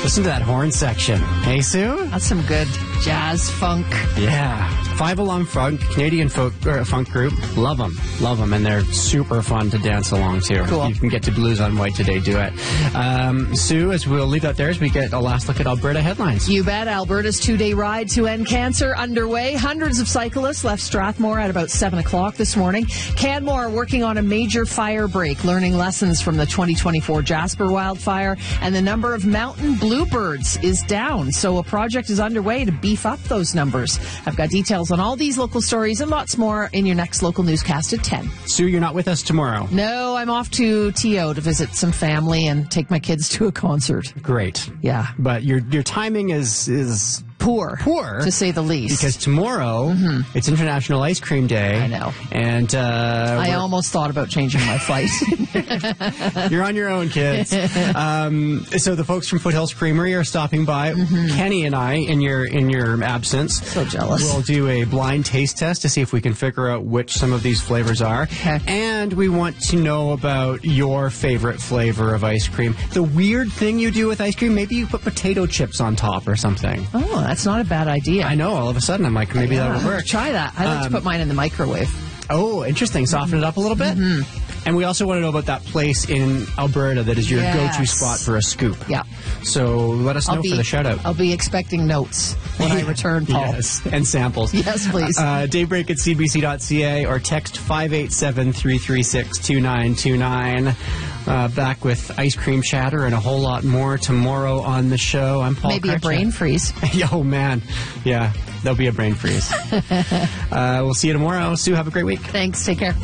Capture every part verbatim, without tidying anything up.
Listen to that horn section. Hey, Sue? That's some good jazz funk. Yeah. Five Alarm Funk, Canadian folk, er, funk group. Love them. Love them. And they're super fun to dance along to. Cool. You can get to Blues on White today. Do it. Um, Sue, as we'll leave that there as we get a last look at Alberta headlines. You bet. Alberta's two-day ride to end cancer underway. Hundreds of cyclists left Strathmore at about seven o'clock this morning. Canmore working on a major fire break, learning lessons from the twenty twenty-four Jasper wildfire, and the number of mountain bluebirds is down. So a project is underway to beef up those numbers. I've got details on all these local stories and lots more in your next local newscast at ten. Sue, you're not with us tomorrow. No, I'm off to T O to visit some family and take my kids to a concert. Great. Yeah. But your your timing is is Poor. Poor. To say the least. Because tomorrow, mm-hmm. it's International Ice Cream Day. I know. And uh, I almost thought about changing my flight. You're on your own, kids. um, so the folks from Foothills Creamery are stopping by. Mm-hmm. Kenny and I, in your in your absence, so jealous. We'll do a blind taste test to see if we can figure out which some of these flavors are. Okay. And we want to know about your favorite flavor of ice cream. The weird thing you do with ice cream, maybe you put potato chips on top or something. Oh, that's not a bad idea. I know. All of a sudden, I'm like, maybe yeah, that would work. Try that. I like um, to put mine in the microwave. Oh, interesting. Soften it up a little bit. Mm-hmm. And we also want to know about that place in Alberta that is your yes. go-to spot for a scoop. Yeah. So let us know be, for the shout-out. I'll be expecting notes when I return, Paul. Yes, and samples. Yes, please. Uh, daybreak at c b c dot c a or text five eight seven, three three six, two nine two nine. Uh, back with ice cream chatter and a whole lot more tomorrow on the show. I'm Paul Maybe Karchuk. A brain freeze. Oh, man. Yeah, there'll be a brain freeze. uh, we'll see you tomorrow. Sue, have a great week. Thanks. Take care.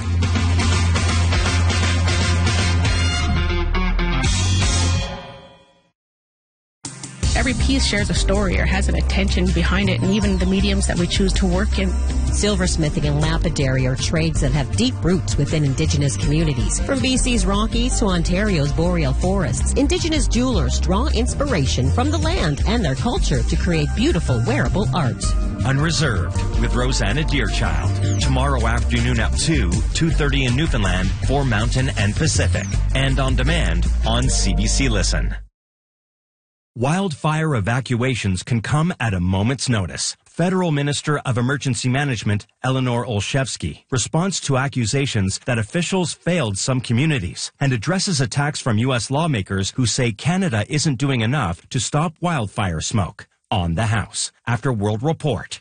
Every piece shares a story or has an intention behind it, and even the mediums that we choose to work in. Silversmithing and lapidary are trades that have deep roots within Indigenous communities. From B C's Rockies to Ontario's boreal forests, Indigenous jewelers draw inspiration from the land and their culture to create beautiful wearable art. Unreserved with Rosanna Deerchild. Tomorrow afternoon at two, two thirty in Newfoundland for Mountain and Pacific. And on demand on C B C Listen. Wildfire evacuations can come at a moment's notice. Federal Minister of Emergency Management Eleanor Olszewski responds to accusations that officials failed some communities and addresses attacks from U S lawmakers who say Canada isn't doing enough to stop wildfire smoke. On the House, after World Report.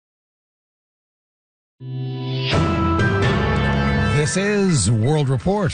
This is World Report.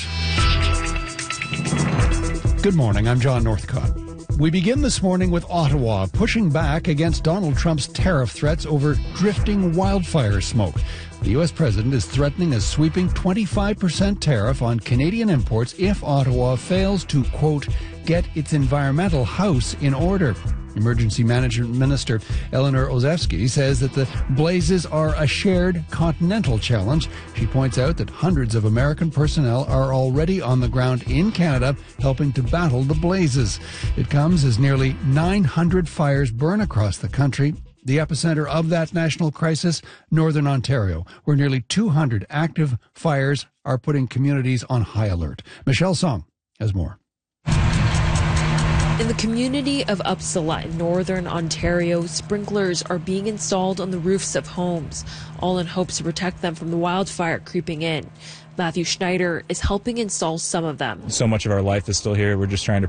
Good morning, I'm John Northcott. We begin this morning with Ottawa pushing back against Donald Trump's tariff threats over drifting wildfire smoke. The U S president is threatening a sweeping twenty-five percent tariff on Canadian imports if Ottawa fails to, quote, get its environmental house in order. Emergency Management Minister Eleanor Olszewski says that the blazes are a shared continental challenge. She points out that hundreds of American personnel are already on the ground in Canada helping to battle the blazes. It comes as nearly nine hundred fires burn across the country. The epicenter of that national crisis, Northern Ontario, where nearly two hundred active fires are putting communities on high alert. Michelle Song has more. In the community of Uppsala in northern Ontario, sprinklers are being installed on the roofs of homes, all in hopes to protect them from the wildfire creeping in. Matthew Schneider is helping install some of them. So much of our life is still here. We're just trying to